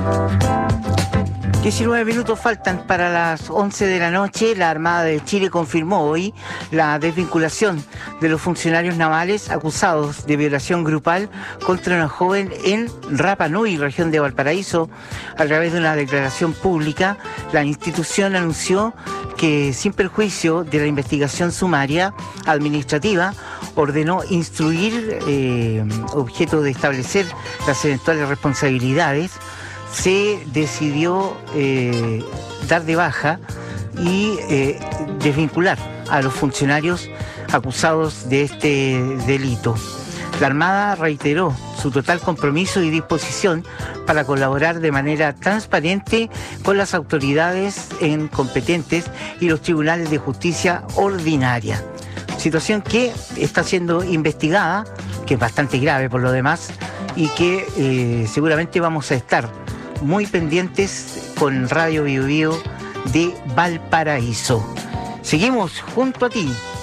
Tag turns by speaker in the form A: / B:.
A: 19 minutos faltan para las 11 de la noche. La Armada de Chile confirmó hoy la desvinculación de los funcionarios navales acusados de violación grupal contra una joven en Rapa Nui, región de Valparaíso. A través de una declaración pública, la institución anunció que, sin perjuicio de la investigación sumaria administrativa, ordenó instruir, objeto de establecer las eventuales responsabilidades. Se decidió dar de baja y desvincular a los funcionarios acusados de este delito. La Armada reiteró su total compromiso y disposición para colaborar de manera transparente con las autoridades competentes y los tribunales de justicia ordinaria. Situación que está siendo investigada, que es bastante grave por lo demás, y que seguramente vamos a estar muy pendientes con Radio Bio Bio de Valparaíso. Seguimos junto a ti.